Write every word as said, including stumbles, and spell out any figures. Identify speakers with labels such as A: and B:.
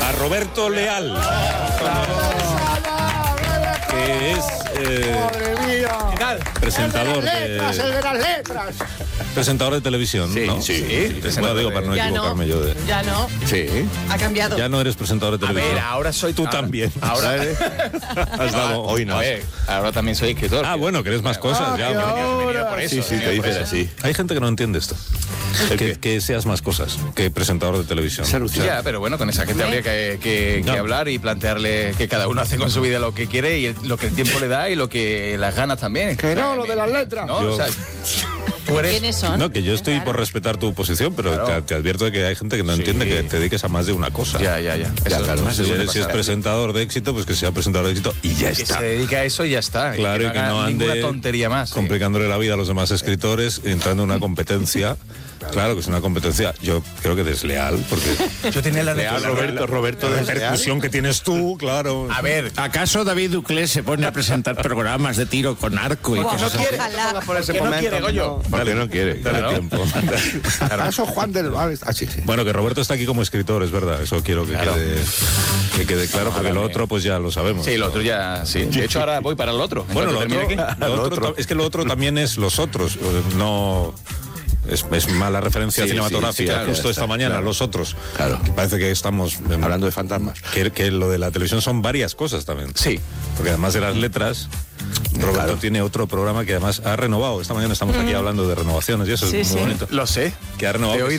A: a Roberto Leal, que es eh, presentador de,
B: el de las letras.
A: presentador de televisión,
C: Sí,
A: ¿no?
C: sí,
A: sí. No digo para no
D: Ya
A: equivocarme
D: no,
A: yo de...
D: ya no.
C: Sí.
D: Ha cambiado.
A: Ya no eres presentador de
E: A
A: televisión.
E: ver, ahora soy...
A: Tú
E: ahora-
A: también.
E: Ahora...
A: Has dado...
C: Hoy no.
E: A ver, ahora también soy escritor.
A: Ah, bueno, que eres más cosas. Ya, bueno.
E: Venía por eso,
C: Sí, sí,
E: venía
C: te
E: por
C: dices
E: eso.
C: así.
A: Hay gente que no entiende esto. Que, que seas más cosas que presentador de televisión.
C: Salud.
A: O sea,
E: Ya, pero bueno, con esa gente habría que, que- que
A: No.
E: hablar y plantearle que cada uno hace con su vida lo que quiere y el- lo que el tiempo le da y lo que las ganas también.
B: Que no, lo de las letras.
E: ¿No?
A: Yo-
E: O sea, tú eres...
D: ¿Quiénes son?
A: No, que yo estoy por respetar tu posición, pero
E: Claro.
A: te, te advierto de que hay gente que no
E: Sí.
A: entiende que te dediques a más de una cosa.
E: Ya, ya, ya. Eso
C: claro,
E: es-
C: más de
A: Si,
C: suele
A: eres- si es
C: pasar.
A: presentador de éxito, pues que sea presentador de éxito y ya
E: que
A: está.
E: se dedica a eso y ya está.
A: Claro, y que
E: haga
A: no ande
E: ninguna tontería más. sí.
A: complicándole la vida a los demás escritores, entrando en una competencia. Claro que es una competencia, yo creo que desleal, porque
E: Yo tenía la
C: Leal, Roberto, Roberto
A: la
C: desleal.
A: repercusión que tienes tú, claro.
E: A ver,
F: ¿Acaso David Duclés se pone a presentar programas de tiro con arco y
D: Buah,
F: cosas así?
D: ojalá.
B: Por ese
E: que no
B: momento,
E: quiere, Goyo.
C: Porque no quiere.
A: Dale
E: Claro.
A: tiempo.
B: Eso Juan del Val. Ah, sí, sí.
A: Bueno, que Roberto está aquí como escritor, es verdad, eso quiero que,
E: Claro.
A: quede, que quede claro, porque lo otro pues ya lo sabemos.
E: Sí, lo otro ya... Sí. De hecho, ahora voy para el otro. En
A: Bueno, lo
E: cuanto
A: otro,
E: termine aquí.
A: lo otro ta- es que lo otro también es los otros, no... Es, es mala referencia
C: Sí,
A: cinematográfica,
C: sí, sí, claro,
A: justo
C: ya
A: esta
C: está,
A: mañana,
C: claro.
A: los otros.
C: Claro.
A: Que parece que estamos em,
C: Hablando de fantasmas.
A: que, que lo de la televisión son varias cosas también.
E: Sí.
A: Porque además de las letras, Roberto
C: Claro.
A: tiene otro programa que además ha renovado. Esta mañana estamos aquí hablando de renovaciones y eso
D: Sí,
A: es muy
D: sí.
A: bonito.
E: Lo sé.
A: Que ha renovado.
E: Te he
A: que